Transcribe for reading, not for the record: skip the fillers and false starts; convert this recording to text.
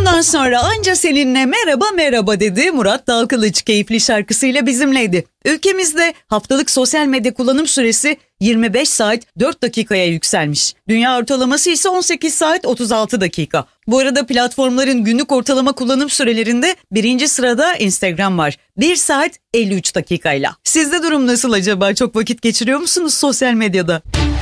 Ondan sonra anca seninle merhaba merhaba dedi. Murat Dalkılıç keyifli şarkısıyla bizimleydi. Ülkemizde haftalık sosyal medya kullanım süresi 25 saat 4 dakikaya yükselmiş. Dünya ortalaması ise 18 saat 36 dakika. Bu arada platformların günlük ortalama kullanım sürelerinde birinci sırada Instagram var. 1 saat 53 dakikayla. Sizde durum nasıl acaba? Çok vakit geçiriyor musunuz sosyal medyada?